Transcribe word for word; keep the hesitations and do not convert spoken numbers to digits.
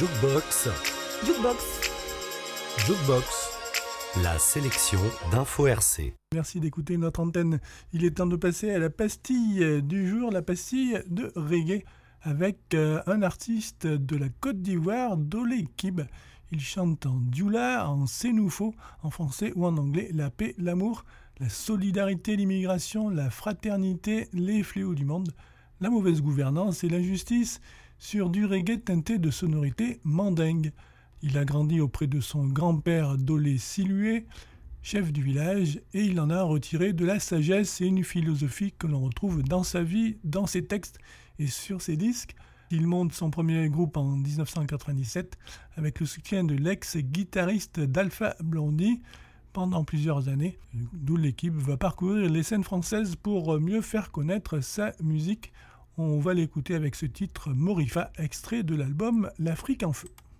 Jukebox, Jukebox, Jukebox, la sélection d'Info R C. Merci d'écouter notre antenne. Il est temps de passer à la pastille du jour, la pastille de reggae, avec euh, un artiste de la Côte d'Ivoire, Dolé Kib. Il chante en dioula, en sénoufo, en français ou en anglais, la paix, l'amour, la solidarité, l'immigration, la fraternité, les fléaux du monde, la mauvaise gouvernance et l'injustice, sur du reggae teinté de sonorités mandingues. Il a grandi auprès de son grand-père Dolé Silué, chef du village, et il en a retiré de la sagesse et une philosophie que l'on retrouve dans sa vie, dans ses textes et sur ses disques. Il monte son premier groupe en dix-neuf cent quatre-vingt-dix-sept avec le soutien de l'ex-guitariste d'Alpha Blondy pendant plusieurs années, d'où l'équipe va parcourir les scènes françaises pour mieux faire connaître sa musique. On va l'écouter avec ce titre Morifa, extrait de l'album L'Afrique en feu.